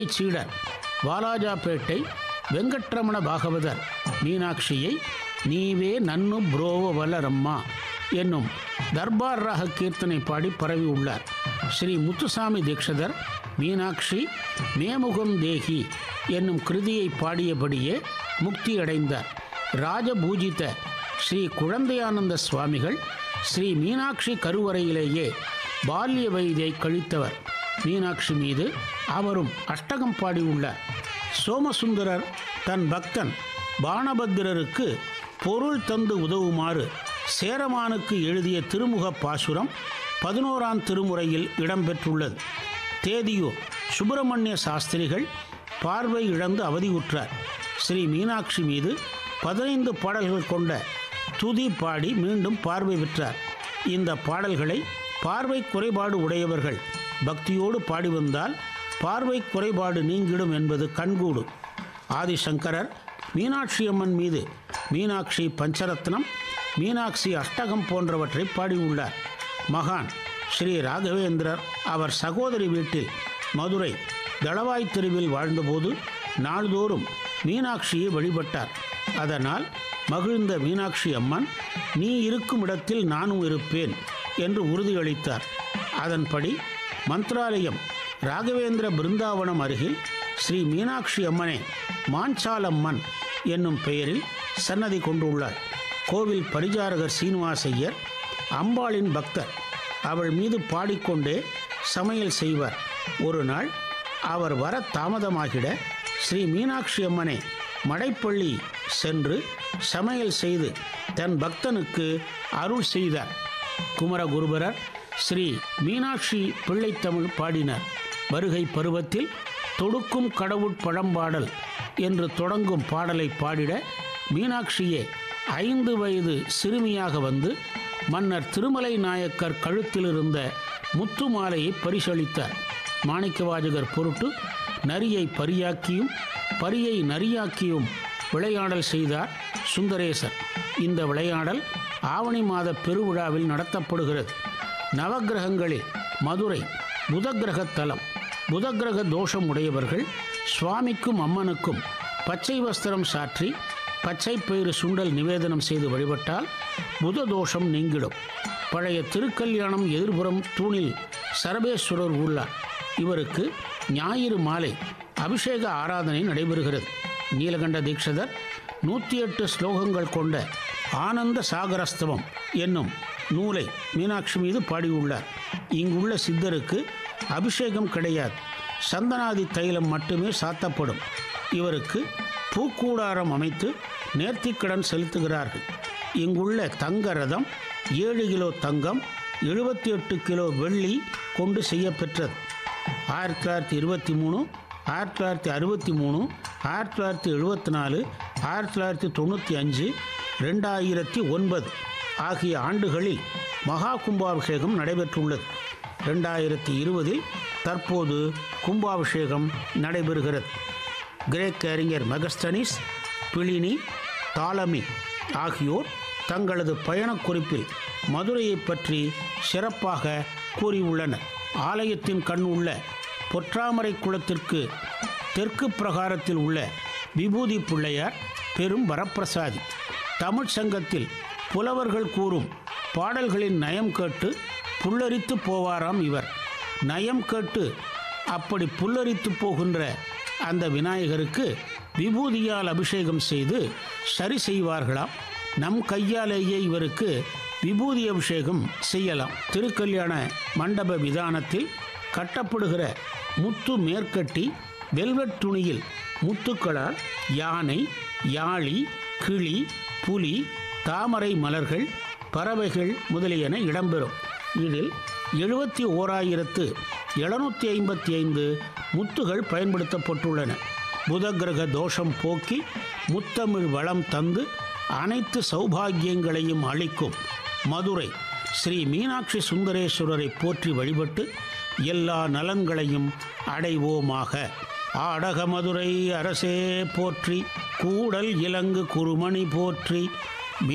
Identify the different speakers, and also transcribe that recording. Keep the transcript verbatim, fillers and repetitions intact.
Speaker 1: சீடர் வாலாஜாபேட்டை வெங்கட்ரமண பாகவதர் மீனாட்சியை நீவே நன்னு புரோவ வல்லரம்மா என்னும் தர்பார் ராக கீர்த்தனை பாடி பரவி உள்ளார். ஸ்ரீ முத்துசாமி தீக்ஷதர் மீனாட்சி மேமுகம் தேகி என்னும் கிருதியை பாடியபடியே முக்தி அடைந்தார். ராஜபூஜித ஸ்ரீ குழந்தையானந்த சுவாமிகள் ஸ்ரீ மீனாட்சி கருவறையிலேயே பால்ய வயதை கழித்தவர். மீனாட்சி மீது அவரும் அஷ்டகம் பாடியுள்ளார். சோமசுந்தரர் தன் பக்தன் பானபத்திரருக்கு பொருள் தந்து உதவுமாறு சேரமானுக்கு எழுதிய திருமுக பாசுரம் பதினோராம் திருமுறையில் இடம்பெற்றுள்ளது. தேதியூர் சுப்பிரமணிய சாஸ்திரிகள் பார்வை இழந்து அவதியுற்றார். ஸ்ரீ மீனாட்சி மீது பதினைந்து பாடல்கள் கொண்ட துதி பாடி மீண்டும் பார்வை பெற்றார். இந்த பாடல்களை பார்வை குறைபாடு உடையவர்கள் பக்தியோடு பாடி வந்தால் பார்வை குறைபாடு நீங்கிடும் என்பது கண்கூடு. ஆதிசங்கரர் மீனாட்சி அம்மன் மீது மீனாட்சி பஞ்சரத்னம், மீனாட்சி அஷ்டகம் போன்றவற்றை பாடியுள்ளார். மகான் ஸ்ரீ ராகவேந்திரர் அவர் சகோதரி வீட்டில் மதுரை தளவாய் தெருவில் வாழ்ந்தபோது நாள்தோறும் மீனாட்சியை வழிபட்டார். அதனால் மகிழ்ந்த மீனாட்சி அம்மன், நீ இருக்கும் இடத்தில் நானும் இருப்பேன் என்று உறுதியளித்தார். அதன்படி மந்த்ராலயம் ராகவேந்திர பிருந்தாவனம் அருகில் ஸ்ரீ மீனாட்சி அம்மனே மாஞ்சாலம்மன் என்னும் பெயரில் சன்னதி கொண்டுள்ளார். கோவில் பரிசாரகர் சீனிவாசையர் அம்பாளின் பக்தர். அவள் மீது பாடிக்கொண்டே சமையல் செய்வார். ஒரு நாள் அவர் வர தாமதமாகிட ஸ்ரீ மீனாட்சி அம்மனே மடைப்பள்ளி சென்று சமையல் செய்து தன் பக்தனுக்கு அருள் செய்தார். குமரகுருபரர் ஸ்ரீ மீனாட்சி பிள்ளைத்தமிழ் பாடினார். வருகை பருவத்தில் தொடுக்கும் கடவுட் பழம்பாடல் என்று தொடங்கும் பாடலை பாடிட மீனாட்சியே ஐந்து வயது சிறுமியாக வந்து மன்னர் திருமலை நாயக்கர் கழுத்தில் இருந்த முத்து மாலையை பரிசளித்தார். மாணிக்கவாஜகர் பொருட்டு நரியை பரியாக்கியும் பரியை நரியாக்கியும் விளையாடல் செய்தார் சுந்தரேசர். இந்த விளையாடல் ஆவணி மாத பெருவிழாவில் நடத்தப்படுகிறது. நவக்கிரகங்களில் மதுரை புதக்கிரக தலம். புதக்கிரக தோஷம் உடையவர்கள் சுவாமிக்கும் அம்மனுக்கும் பச்சை வஸ்திரம் சாற்றி பச்சை பயிறு சுண்டல் நிவேதனம் செய்து வழிபட்டால் புத தோஷம் நீங்கிடும். பழைய திருக்கல்யாணம் எதிர்புறம் தூணில் சரபேஸ்வரர் உள்ளார். இவருக்கு ஞாயிறு மாலை அபிஷேக ஆராதனை நடைபெறுகிறது. நீலகண்ட தீட்சிதர் நூற்றி எட்டு ஸ்லோகங்கள் கொண்ட ஆனந்த சாகரஸ்தவம் என்னும் நூலை மீனாட்சி மீது பாடியுள்ளார். இங்குள்ள சித்தருக்கு அபிஷேகம் கிடையாது. சந்தனாதி தைலம் மட்டுமே சாத்தப்படும். இவருக்கு பூக்கூடாரம் அமைத்து நேர்த்திக்கடன் செலுத்துகிறார்கள். இங்குள்ள தங்க ரதம் ஏழு கிலோ தங்கம், எழுபத்தி எட்டு கிலோ வெள்ளி கொண்டு செய்யப்பெற்றது. ஆயிரத்தி தொள்ளாயிரத்தி இருபத்தி மூணு ஆயிரத்தி தொள்ளாயிரத்தி அறுபத்தி மூணு ஆயிரத்தி தொள்ளாயிரத்தி எழுபத்தி நாலு ஆயிரத்தி தொள்ளாயிரத்தி தொண்ணூற்றி அஞ்சு ரெண்டாயிரத்தி ஒன்பது ஆகிய ஆண்டுகளில் மகா கும்பாபிஷேகம் நடைபெற்றுள்ளது. ரெண்டாயிரத்தி இருபதில் தற்போது கும்பாபிஷேகம் நடைபெறுகிறது. கிரேக்க அறிஞர் மெகஸ்தனிஸ், பிளினி, தாலமி ஆகியோர் தங்களது பயணக் குறிப்பில் மதுரையை பற்றி சிறப்பாக கூறியுள்ளனர். ஆலயத்தின் கண் உள்ள பொற்றாமரை குளத்திற்கு தெற்கு பிரகாரத்தில் உள்ள விபூதி பிள்ளையார் பெரும் வரப்பிரசாதி. தமிழ் சங்கத்தில் புலவர்கள் கூறும் பாடல்களின் நயம் கேட்டு புல்லரித்து போவாராம் இவர். நயம் கேட்டு அப்படி புல்லரித்து போகின்ற அந்த விநாயகருக்கு விபூதியால் அபிஷேகம் செய்து சரி செய்வார்களாம். நம் கையாலேயே இவருக்கு விபூதி அபிஷேகம் செய்யலாம். திருக்கல்யாண மண்டப விதானத்தில் கட்டப்படுகிற முத்து மேற்கட்டி வெல்வெட் துணியில் முத்துக்களால் யானை, யாழி, கிளி, புலி, தாமரை மலர்கள், பறவைகள் முதலியன இடம்பெறும். இதில் எழுபத்தி ஓராயிரத்து எழுநூற்றி ஐம்பத்தி ஐந்து முத்துகள் பயன்படுத்தப்பட்டுள்ளன. புதக்கிரக தோஷம் போக்கி முத்தமிழ் வளம் தந்து அனைத்து சௌபாகியங்களையும் அளிக்கும் மதுரை ஸ்ரீ மீனாட்சி சுந்தரேஸ்வரரை போற்றி வழிபட்டு எல்லா நலன்களையும் அடைவோமாக. ஆடக மதுரை அரசே போற்றி, கூடல் இலங்கு குருமணி போற்றி,